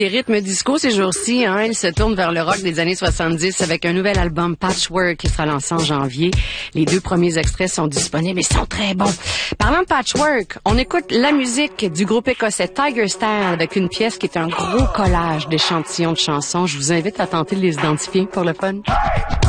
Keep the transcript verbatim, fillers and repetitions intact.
Les rythmes disco ces jours-ci, hein, ils se tournent vers le rock des années soixante-dix avec un nouvel album Patchwork qui sera lancé en janvier. Les deux premiers extraits sont disponibles et sont très bons. Parlant de Patchwork, on écoute la musique du groupe écossais Tiger Style avec une pièce qui est un gros collage d'échantillons de chansons. Je vous invite à tenter de les identifier pour le fun.